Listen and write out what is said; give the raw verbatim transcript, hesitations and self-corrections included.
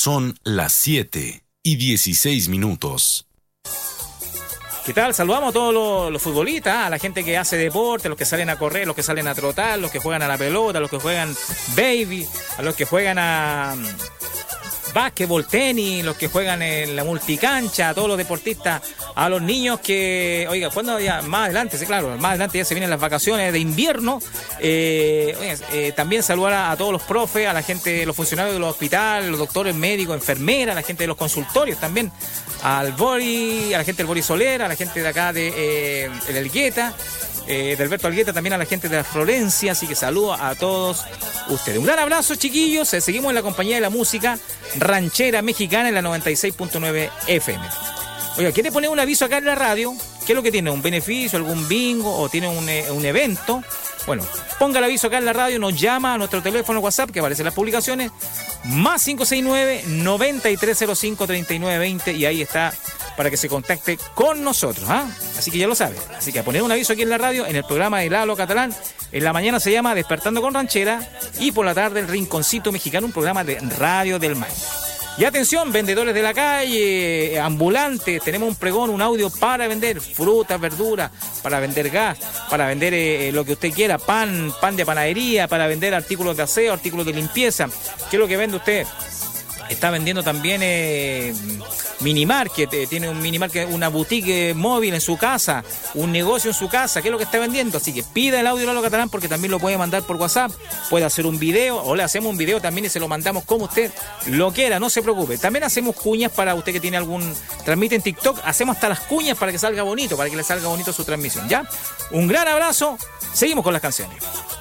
Son las siete y dieciséis minutos. ¿Qué tal? Saludamos a todos los, los futbolistas, a la gente que hace deporte, a los que salen a correr, los que salen a trotar, los que juegan a la pelota, a los que juegan baby, a los que juegan a básquetbol, tenis, los que juegan en la multicancha, a todos los deportistas, a los niños que, oiga, cuando ya más adelante, sí, claro, más adelante ya se vienen las vacaciones de invierno, eh, oiga, eh, también saludar a, a todos los profes, a la gente, los funcionarios de los hospitales, los doctores, médicos, enfermeras, a la gente de los consultorios también, al Bori, a la gente del Bori Soler, a la gente de acá de eh, el Elgueta, eh, de Alberto Algueta, también a la gente de la Florencia, así que saludo a todos ustedes. Un gran abrazo, chiquillos, seguimos en la compañía de la música ranchera mexicana en la noventa y seis punto nueve F M. Oiga, ¿quiere poner un aviso acá en la radio? ¿Qué es lo que tiene? ¿Un beneficio, algún bingo o tiene un, eh, un evento? Bueno, ponga el aviso acá en la radio, nos llama a nuestro teléfono WhatsApp que aparece en las publicaciones, más cinco seis nueve, noventa y tres cero cinco, treinta y nueve veinte, y ahí está para que se contacte con nosotros, ¿ah? Así que ya lo sabe. Así que a poner un aviso aquí en la radio, en el programa de Lalo Catalán. En la mañana se llama Despertando con Ranchera y por la tarde El Rinconcito Mexicano, un programa de Radio del Mar. Y atención, vendedores de la calle, ambulantes, tenemos un pregón, un audio para vender frutas, verduras, para vender gas, para vender eh, lo que usted quiera, pan, pan de panadería, para vender artículos de aseo, artículos de limpieza. ¿Qué es lo que vende usted? Está vendiendo también eh, minimarket, eh, tiene un minimarket, una boutique eh, móvil en su casa, un negocio en su casa. ¿Qué es lo que está vendiendo? Así que pida el audio Lalo Catalán porque también lo puede mandar por WhatsApp, puede hacer un video o le hacemos un video también y se lo mandamos como usted lo quiera, no se preocupe. También hacemos cuñas para usted que tiene algún, transmite en TikTok, hacemos hasta las cuñas para que salga bonito, para que le salga bonito su transmisión, ¿ya? Un gran abrazo, seguimos con las canciones.